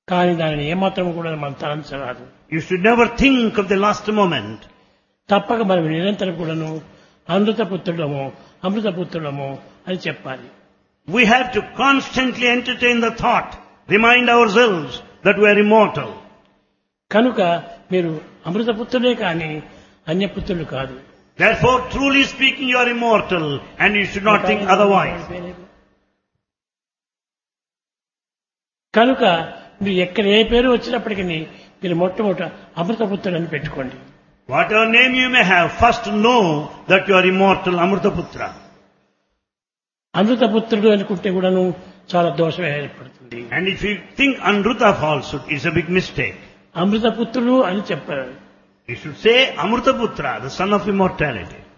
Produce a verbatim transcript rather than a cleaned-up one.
కానీ దానిని ఏమాత్రం కూడా మనం తలంచరాదు. You should never think of the last moment. తప్పక మనం నిరంతరం కూడాను అమృతపుత్రుడము అమృతపుత్రుడము అని చెప్పాలి. We have to constantly entertain the thought, remind ourselves that we are immortal. కనుక మీరు అమృతపుత్రులే కానీ అన్యపుత్రులు కాదు. Therefore, truly speaking, you are immortal and you should not think otherwise. కనుక మీరు ఎక్కడ ఏ పేరు వచ్చినప్పటికీ మీరు మొట్టమొదట అమృతపుత్రుడని పెట్టుకోండి. Whatever name you may have, first know that you are immortal, Amrutaputra. అమృతపుత్రుడు అనుకుంటే కూడాను చాలా దోషం ఏర్పడుతుంది. And if you think Amruta falsehood, it's a big mistake. అమృతపుత్రుడు అని చెప్పారు. You should say Amrutaputra, the son of immortality.